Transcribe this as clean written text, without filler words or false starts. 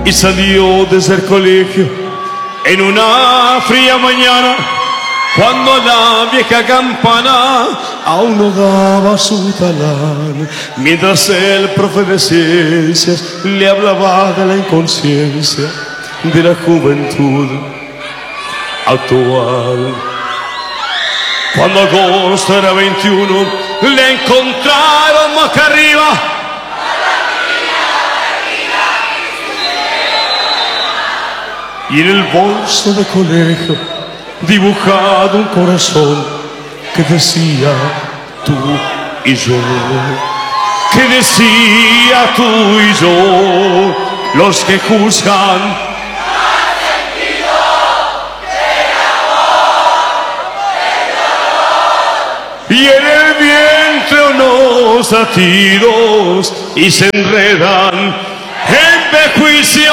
y salió desde el colegio en una fría mañana, cuando la vieja campana aún no daba su talán, mientras el profe de ciencias le hablaba de la inconsciencia de la juventud actual. Cuando agosto era 21, le encontraron más que arriba. Y en el bolso de colegio dibujado un corazón que decía tú y yo, que decía tú y yo, los que juzgan. Y en el vientre unos latidos y se enredan en prejuicios.